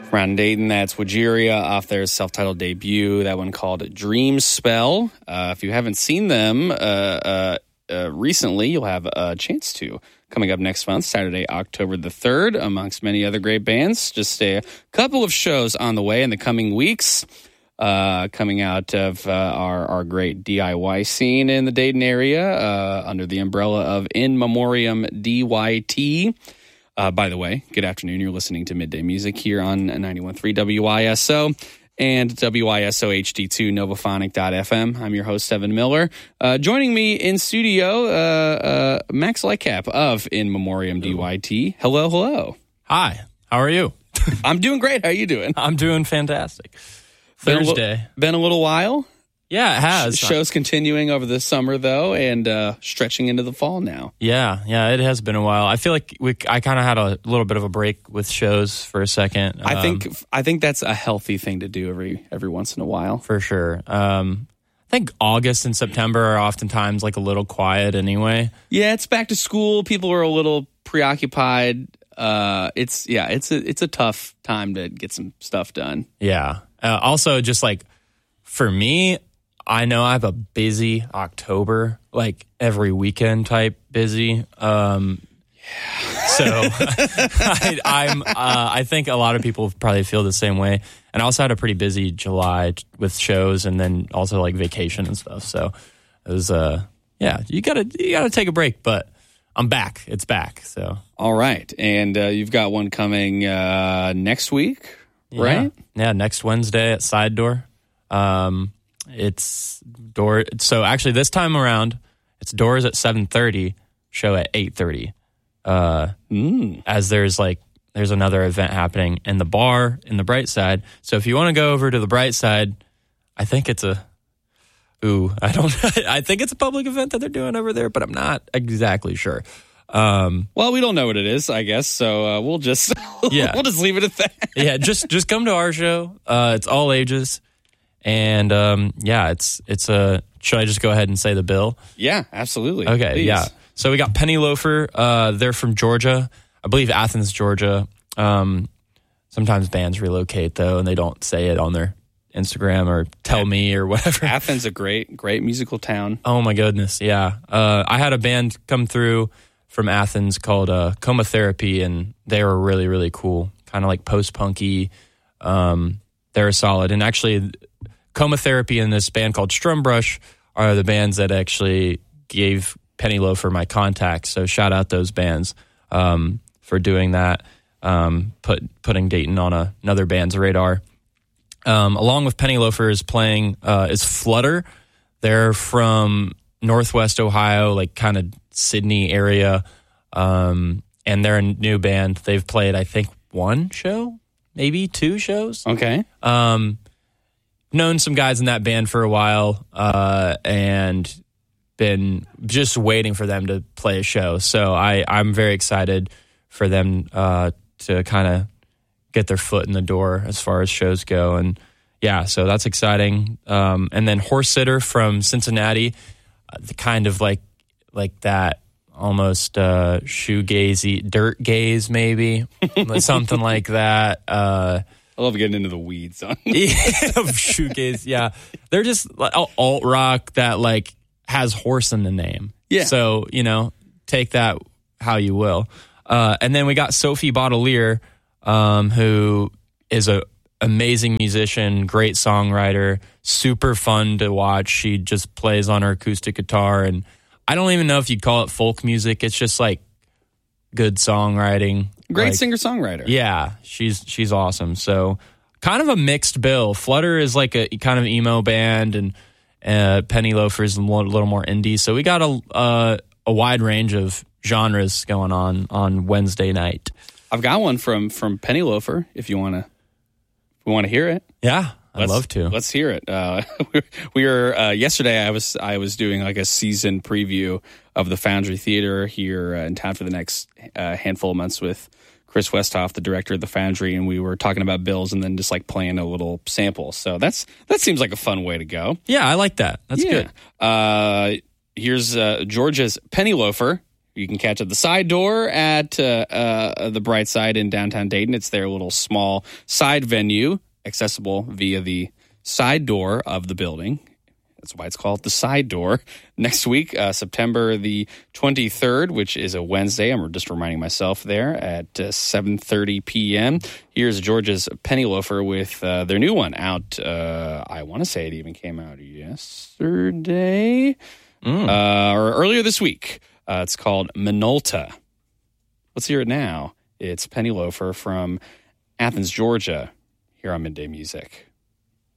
Around Dayton, that's Wajiria off their self-titled debut, that one called Dream Spell. If you haven't seen them recently, you'll have a chance to. Coming up next month, Saturday, October the 3rd, amongst many other great bands. Just a couple of shows on the way in the coming weeks, coming out of our great DIY scene in the Dayton area under the umbrella of In Memoriam DYT. By the way, good afternoon. You're listening to Midday Music here on 91.3 WISO and WISO HD2 Novophonic.fm. I'm your host, Evan Miller. Joining me in studio, Max Lightcap of In Memoriam DYT. Hello, hello. Hi, how are you? I'm doing great. How are you doing? I'm doing fantastic. Thursday. Been a little while? Yeah, it has. Shows continuing over the summer, though, and stretching into the fall now. Yeah, it has been a while. I feel like I kind of had a little bit of a break with shows for a second. I think that's a healthy thing to do every once in a while. For sure. I think August and September are oftentimes like a little quiet anyway. Yeah, it's back to school. People are a little preoccupied. It's a tough time to get some stuff done. Yeah. Also, just like for me, I know I have a busy October, like every weekend type busy. So I think a lot of people probably feel the same way. And I also had a pretty busy July with shows and then also like vacation and stuff. So it was, you gotta take a break, but I'm back. It's back. So. All right. And you've got one coming next week, right? Yeah, next Wednesday at Side Door. It's door. So actually, this time around, it's doors at 7:30, show at 8:30. As there's another event happening in the bar in the Bright Side. So if you want to go over to the Bright Side, I think it's I think it's a public event that they're doing over there, but I'm not exactly sure. Well, we don't know what it is, I guess. So we'll just we'll just leave it at that. Yeah, just come to our show. It's all ages. And it's a. Should I just go ahead and say the bill? Yeah, absolutely. Okay, please. yeah. So we got Penny Loafer. They're from Georgia, I believe Athens, Georgia. Sometimes bands relocate though, and they don't say it on their Instagram or tell me or whatever. Athens, a great musical town. Oh my goodness, yeah. I had a band come through from Athens called Coma Therapy, and they were really, really cool. Kind of like post-punky. They're solid, and actually. Coma Therapy and this band called Strumbrush are the bands that actually gave Penny Loafer my contact. So shout out those bands for doing that, putting Dayton on another band's radar. Along with Penny Loafer is playing is Flutter. They're from Northwest Ohio, like kind of Sydney area, and they're a new band. They've played, I think, one show, maybe two shows. Okay. Known some guys in that band for a while and been just waiting for them to play a show. So I'm very excited for them to kind of get their foot in the door as far as shows go. And yeah, so that's exciting. And then Horse Sitter from Cincinnati, the kind of like that almost shoegazy, dirt gaze maybe, something like that. I love getting into the weeds on shoegaze. Yeah, they're just alt rock that like has horse in the name. Yeah. So take that how you will. And then we got Sophie Baudelier, who is a amazing musician, great songwriter, super fun to watch. She just plays on her acoustic guitar, and I don't even know if you'd call it folk music. It's just like good songwriting. Great singer-songwriter. Yeah, she's awesome. So kind of a mixed bill. Flutter is like a kind of emo band, and Penny Loafer is a little more indie. So we got a wide range of genres going on Wednesday night. I've got one from Penny Loafer if you want to hear it. Yeah, I'd love to. Let's hear it. We were yesterday. I was doing like a season preview of the Foundry Theater here in town for the next handful of months with Chris Westhoff, the director of the Foundry, and we were talking about bills and then just like playing a little sample. So that seems like a fun way to go. Yeah, I like that. That's good. Here's Georgia's Penny Loafer. You can catch at the Side Door at the Bright Side in downtown Dayton. It's their little small side venue, accessible via the side door of the building. That's why it's called the Side Door. Next week, September the 23rd, which is a Wednesday. I'm just reminding myself there at 7:30 p.m. Here's George's Penny Loafer with their new one out. I want to say it even came out yesterday or earlier this week. It's called Minolta. Let's hear it now. It's Penny Loafer from Athens, Georgia, here on Midday Music.